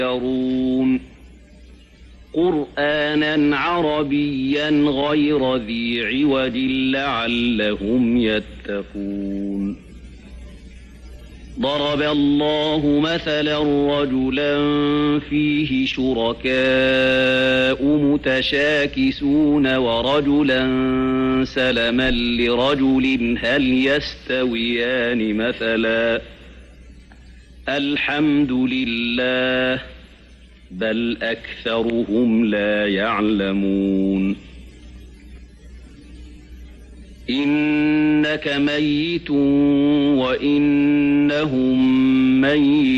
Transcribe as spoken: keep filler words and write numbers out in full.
يرون قرآنا عربيا غير ذي عوج لعلهم يتقون ضرب الله مثلا رجلا فيه شركاء متشاكسون ورجلا سلما لرجل هل يستويان مثلا الحمد لله بل أكثرهم لا يعلمون إنك ميت وإنهم ميتون